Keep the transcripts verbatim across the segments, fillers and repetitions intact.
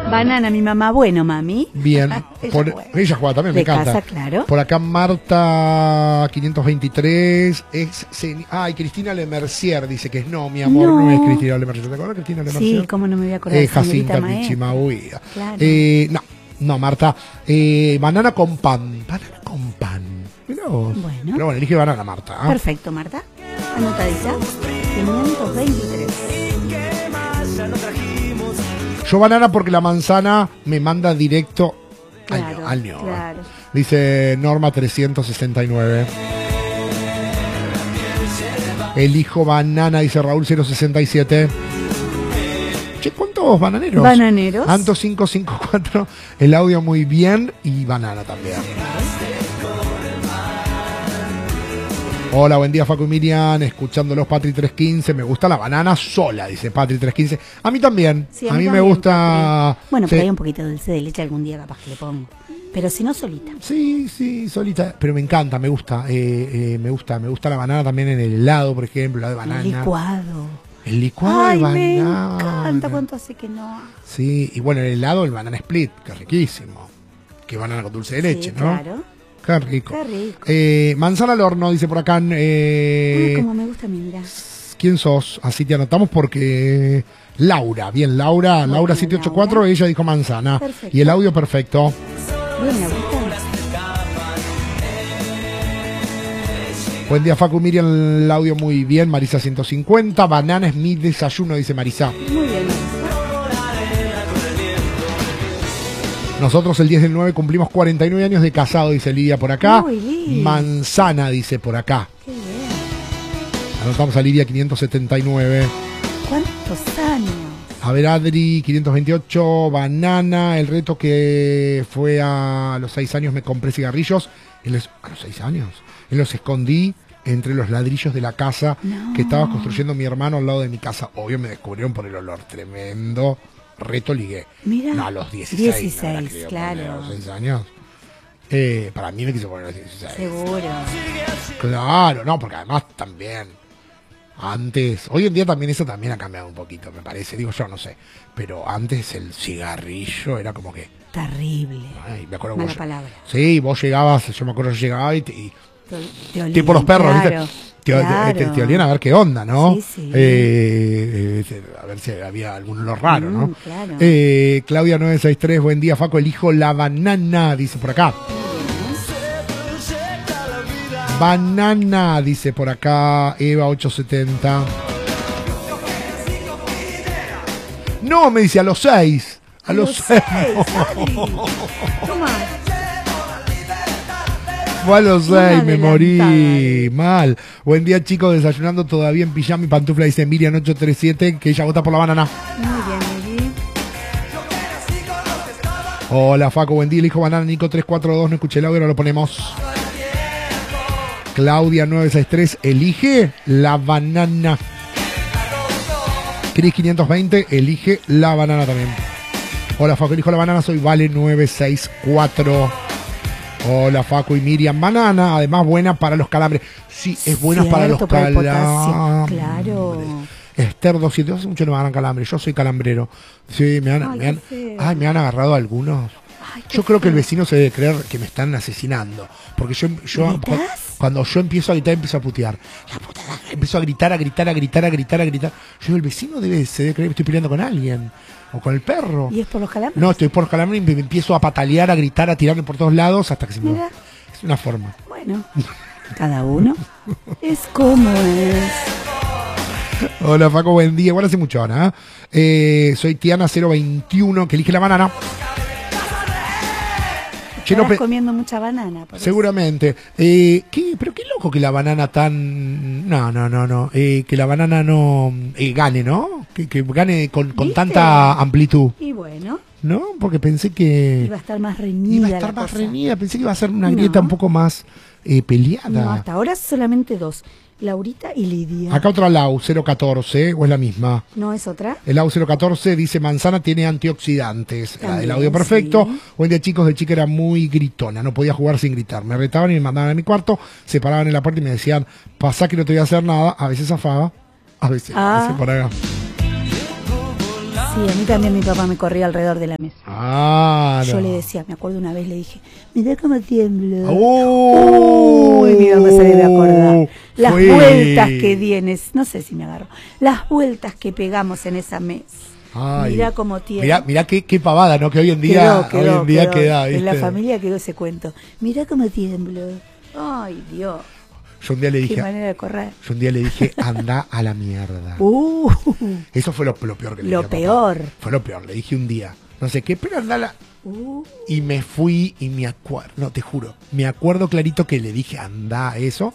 Banana, mi mamá. Bueno, mami. Bien. ella, Por, juega. ella juega también, De me encanta. casa, claro. Por acá Marta quinientos veintitrés. Ex, ay, Cristina Lemercier dice que es no, mi amor, no, No. es Cristina Lemercier. ¿Te acuerdas, Cristina Lemercier? Sí, cómo no me voy a acordar. Eh, señorita Jacinta maestra. Pichimahuida. Claro. Eh, no, no, Marta. Eh, banana con pan. Banana con pan. Mirá vos. Bueno. Pero bueno, elige banana, Marta. ¿Ah? Perfecto, Marta. Anotadita. quinientos veintitrés. Yo banana porque la manzana me manda directo Claro, al ño. claro. Dice Norma trescientos sesenta y nueve. Elijo banana, dice Raúl cero sesenta y siete. Che, ¿cuántos bananeros? Bananeros. Anto cinco cinco cuatro. El audio muy bien y banana también. Hola, buen día Facu y Miriam, escuchándolos Patri trescientos quince, me gusta la banana sola, dice Patri trescientos quince. A mí también, Sí, a, mí, también, me gusta... Patri. Bueno, sí. pero hay un poquito de dulce de leche algún día capaz que le pongo. Pero si no, solita. Sí, sí, solita, pero me encanta, me gusta, eh, eh, me gusta, me gusta la banana también en el helado, por ejemplo, helado de banana. El licuado. El licuado Ay, de me banana. encanta. ¿Cuánto hace que no? Sí, y bueno, el helado, el banana split, que es riquísimo. Que banana con dulce de leche, Sí, ¿no? claro. Qué rico. Qué rico. Eh, manzana al horno, dice por acá. Eh, Ay, como me gusta a mí, mira. ¿Quién sos? Así te anotamos porque Laura, bien, Laura, Bueno, Laura siete ocho cuatro, Laura. ella dijo manzana. Perfecto. Y el audio perfecto. Bien, Laurita. Buen día, Facu, Miriam, el audio muy bien. Marisa ciento cincuenta, banana es mi desayuno, dice Marisa. Muy bien, Marisa. Nosotros el diez del nueve cumplimos cuarenta y nueve años de casado, dice Lidia por acá. Muy lindo. Manzana, dice por acá. Qué bien. Anotamos a Lidia quinientos setenta y nueve. ¿Cuántos años? A ver, Adri, quinientos veintiocho, banana, el reto que fue a los seis años me compré cigarrillos, en los, a los seis años, y los escondí entre los ladrillos de la casa No. que estaba construyendo mi hermano al lado de mi casa. Obvio me descubrieron por el olor, tremendo, reto ligué. Mira, No, a los dieciséis. dieciséis, no me la creo, claro. A los seis años. Eh, para mí me quiso poner a los dieciséis. Seguro. Claro, no, porque además también... Antes, hoy en día también eso también ha cambiado un poquito, me parece, digo yo, no sé. Pero antes el cigarrillo era como que... Terrible. Ay, me acuerdo Mala vos, palabra. sí, vos llegabas, yo me acuerdo yo llegaba y, te, y Te, te olían, tipo los perros, claro, ¿viste? Te, claro. te, te olían a ver qué onda, ¿no? Sí, sí. Eh, eh, a ver si había algún olor raro, ¿no? Mm, claro. Eh, Claudia nueve seis tres, buen día, Faco, elijo la banana, dice por acá. Banana, dice por acá Eva ochocientos setenta. No, me dice a los seis. A, a los seis. Toma. Fue a los seis, me morí. adelantada. Mal. Buen día, chicos, desayunando todavía en pijama y pantufla, dice Miriam ocho tres siete, que ella vota por la banana. Muy bien, Miri. Hola, Faco, buen día, elijo banana, Nico tres cuatro dos, no escuché el audio, ahora lo ponemos. Claudia nueve seis tres, elige la banana. Cris quinientos veinte, elige la banana también. Hola, Facu, elijo la banana, soy Vale nueve seis cuatro. Hola, Facu y Miriam, banana, además buena para los calambres. Sí, es buena Cierto, para los para el potasio, calambres. claro. Esther doscientos siete, hace mucho no me dan calambres, yo soy calambrero. Sí, me han, Ay, me han, qué feo. ay, me han agarrado algunos. Ay, qué Yo creo que el feo. vecino se debe creer que me están asesinando. Porque yo, yo ¿Gritas? cuando yo empiezo a gritar, empiezo a putear. La puta madre, empiezo a gritar, a gritar, a gritar, a gritar, a gritar. Yo digo, el vecino debe, se debe creer que estoy peleando con alguien. O con el perro. ¿Y es por los calambres? No, estoy por calambre y me empiezo a patalear, a gritar, a tirarme por todos lados hasta que se me Mira. va. Es una forma. Bueno, cada uno es como es. Hola, Faco, buen día. Igual hace mucho ahora. ¿eh? Eh, soy Tiana cero veintiuno, que elige la banana. Che, no Estarás pe- comiendo mucha banana. por eso. Seguramente. Eh, ¿qué? Pero qué loco que la banana tan... No, no, no, no. Eh, que la banana no eh, gane, ¿no? Que, que gane con, con ¿Viste? tanta amplitud. Y bueno, ¿No? Porque pensé que iba a estar más reñida. iba a estar la más cosa. reñida. Pensé que iba a ser una No. grieta un poco más eh, peleada. No, hasta ahora solamente dos. Laurita y Lidia. Acá otra Lau, cero catorce, ¿o es la misma? ¿No es otra? El Lau cero catorce dice manzana tiene antioxidantes. La También, del audio perfecto. sí. Buen día, chicos. De chica era muy gritona. No podía jugar sin gritar. Me retaban y me mandaban a mi cuarto. Se paraban en la puerta y me decían, pasá que no te voy a hacer nada. A veces zafaba. A veces, a Ah. veces por acá. Sí, a mí también mi papá me corría alrededor de la mesa. Ah, no. Yo le decía, me acuerdo una vez le dije, mirá cómo tiembla. ¡Oh! Uy, mi mamá se debe acordar. Las Fue. vueltas que vienes, no sé si me agarro, las vueltas que pegamos en esa mesa. Ay, Mirá cómo tiembla. Mirá, mirá qué, qué pavada, ¿no? Que hoy en día, Quedó, quedó, hoy en día quedó. queda, ¿viste? En la familia quedó ese cuento. Mirá cómo tiembla. Ay, Dios. Yo un día le Qué dije, manera de correr. yo un día le dije, anda a la mierda. Uh, Eso fue lo, lo peor que le lo dije. a papá. peor. Fue lo peor, le dije un día. No sé qué, pero anda a la... Uh, Y me fui y me acuerdo, no, te juro, me acuerdo clarito que le dije, anda a eso.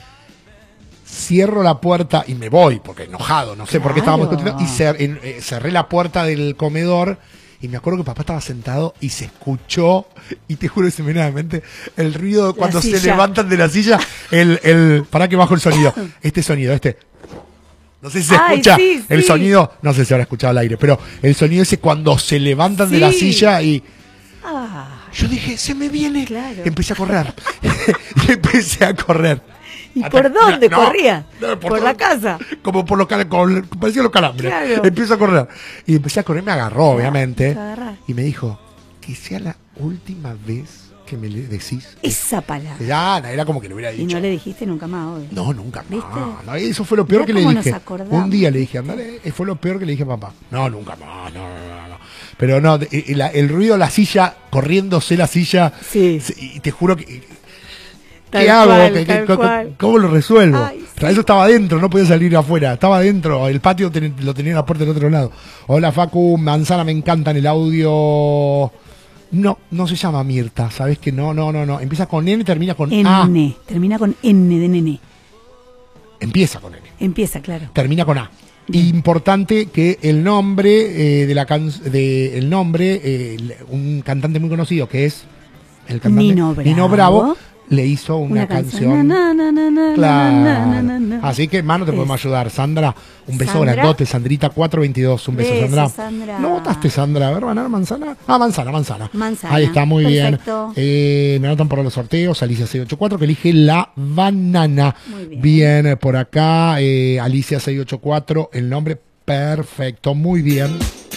Cierro la puerta y me voy, porque enojado, no sé por qué estábamos Claro. discutiendo, y cer- en- eh, cerré la puerta del comedor y me acuerdo que papá estaba sentado y se escuchó, y te juro que se me viene a la mente el ruido de cuando se silla. levantan de la silla, el, el, para que bajo el sonido, este sonido, este. No sé si se Ay, escucha sí, el sí. sonido, no sé si habrá escuchado al aire, pero el sonido ese cuando se levantan de la Sí. silla y... ah, Yo dije, se me viene. Claro. Empecé a correr. y empecé a correr. ¿y Hasta- por dónde no, corría? no, por todo- la casa. Como por los cal- con- parecía los calambres. Claro. Empiezo a correr. Y empecé a correr, me agarró, obviamente. te agarrá. Y me dijo, que sea la última vez que me le decís. Esa palabra. Ya, no, era como que le hubiera Y dicho. no le dijiste nunca más, obvio. No, nunca ¿Viste? más. No, eso fue lo peor Mirá que le cómo nos dije. acordamos. Un día le dije, andale, eh, fue lo peor que le dije a papá. No, nunca más, no, no, no, no. Pero no, de- el, el ruido de la silla, corriéndose la silla. Sí. se- Y te juro que. Tal ¿Qué hago? cual, ¿Qué- qué- tal co- cual. ¿Cómo lo resuelvo? Ay, Para eso estaba adentro, no podía salir afuera. Estaba adentro, el patio ten- lo tenía en la puerta del otro lado. Hola Facu, Manzana me encanta en el audio. No, no se llama Mirta, ¿sabes que no? No, no, no. Empieza con N, termina con A. N. Termina con N de nene. Empieza con N. Empieza, claro. Termina con A. Importante que el nombre eh, de la can de el nombre eh, le- un cantante muy conocido que es el cantante Nino Bravo. Bravo le hizo una, Una canción, canción. Na, na, na, na, claro. na, na, na, na. Así que hermano te Es- podemos ayudar. Sandra, un beso Sandra. grandote. Sandrita cuatro veintidós, un beso, Beso, Sandra. Sandra. ¿No votaste, Sandra? A ver, banana, manzana. Ah, manzana, manzana. Manzana. Ahí está, muy Perfecto. bien. Eh, me anotan por los sorteos. Alicia seiscientos ochenta y cuatro que elige la banana. Muy bien. Bien, eh, por acá, eh, Alicia seiscientos ochenta y cuatro, el nombre perfecto, muy bien.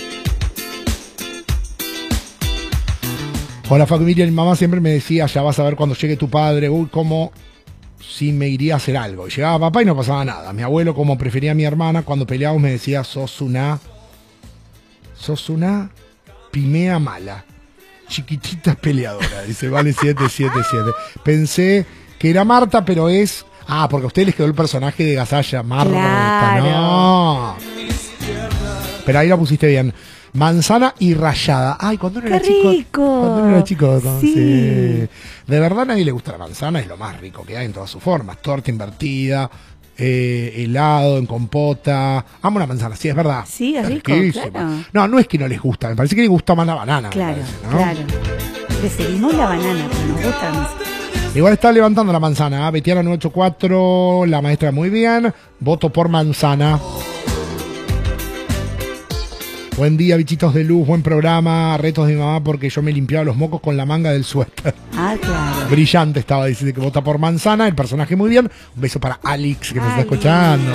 Hola Facu, Miriam, mi mamá siempre me decía, ya vas a ver cuando llegue tu padre, uy, como si me iría a hacer algo. Y llegaba papá y no pasaba nada. Mi abuelo, como prefería a mi hermana, cuando peleábamos me decía, sos una, sos una pimea mala, chiquitita peleadora, dice, vale siete siete siete. Pensé que era Marta, pero es... Ah, porque a ustedes les quedó el personaje de Gasalla, Marta. Claro. No. Pero ahí la pusiste bien. Manzana y rallada. Ay, cuando uno ¡Qué era chico. rico! Cuando uno era chico. con- Sí. sí. De verdad a nadie le gusta la manzana, es lo más rico que hay en todas sus formas. Torta invertida, eh, helado, en compota. Amo la manzana, sí, es verdad. Sí, es rico, riquísima. claro. No, no es que no les gusta, me parece que les gusta más la banana. me Claro, parece, ¿no? claro. Preferimos la banana, pero nos gusta más. Igual está levantando la manzana. ¿eh? Betiana nueve ocho cuatro, la maestra muy bien. Voto por manzana. Buen día, bichitos de luz, buen programa. Retos de mi mamá porque yo me limpiaba los mocos con la manga del suéter. Ah, claro. Brillante estaba diciendo que vota por manzana. El personaje muy bien. Un beso para Alex que nos está Alex. escuchando.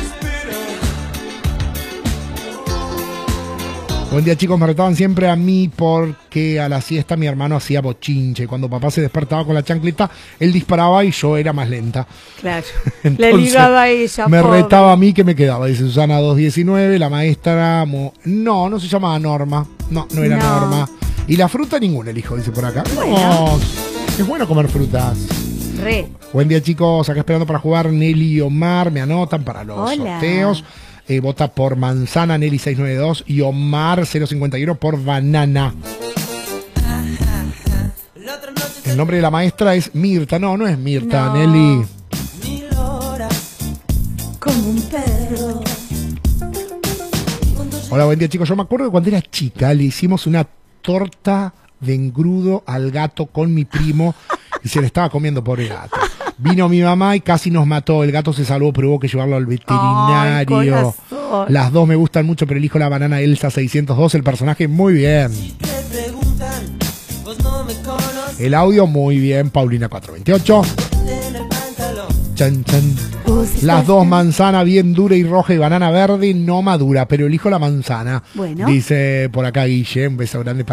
Buen día, chicos, me retaban siempre a mí porque a la siesta mi hermano hacía bochinche. Cuando papá se despertaba con la chancleta, él disparaba y yo era más lenta. Claro. Entonces, Le ligaba a ella. me pobre. retaba a mí que me quedaba, dice Susana dos diecinueve, la maestra... mo- No, no se llamaba Norma. No, no era No. Norma. Y la fruta ninguna elijo, dice por acá. Bueno. No, es bueno comer frutas. Re. Buen día, chicos, acá esperando para jugar Nelly y Omar, me anotan para los Hola. sorteos. Eh, vota por manzana, Nelly seiscientos noventa y dos y Omar cero cincuenta y uno por banana. El nombre de la maestra es Mirta. No, no es Mirta, No. Nelly. Como un perro. Hola, buen día, chicos. Yo me acuerdo que cuando era chica le hicimos una torta de engrudo al gato con mi primo y se le estaba comiendo por el gato. Vino mi mamá y casi nos mató. El gato se salvó, pero hubo que llevarlo al veterinario. Ay, corazón. Las dos me gustan mucho, pero elijo la banana Elsa seiscientos dos. El personaje muy bien. El audio muy bien. Paulina cuatrocientos veintiocho. Chan, chan. vos, Las dos, Sebastián. manzana bien dura y roja y banana verde, no madura, pero elijo la manzana. Bueno. Dice por acá Guille, un beso grande para